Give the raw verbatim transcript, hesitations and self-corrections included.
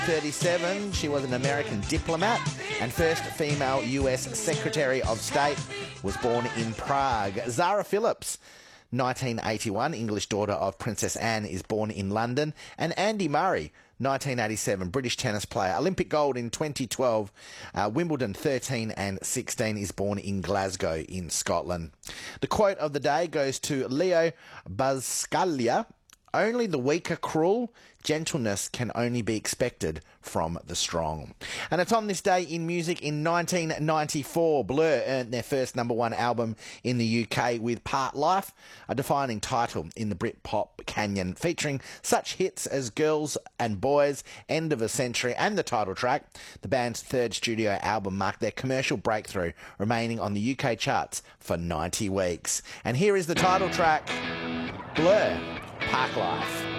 thirty-seven, she was an American diplomat and first female U S Secretary of State, was born in Prague. Zara Phillips, nineteen eighty-one, English daughter of Princess Anne, is born in London. And Andy Murray, nineteen eighty-seven, British tennis player, Olympic gold in twenty twelve, uh, Wimbledon thirteen and sixteen, is born in Glasgow in Scotland. The quote of the day goes to Leo Buscaglia. Only the weak are cruel. Gentleness can only be expected from the strong. And it's on this day in music in nineteen ninety-four, Blur earned their first number one album in the U K with Part Life, a defining title in the Britpop canyon, featuring such hits as Girls and Boys, End of a Century, and the title track. The band's third studio album marked their commercial breakthrough, remaining on the U K charts for ninety weeks. And here is the title track, Blur, Park Life.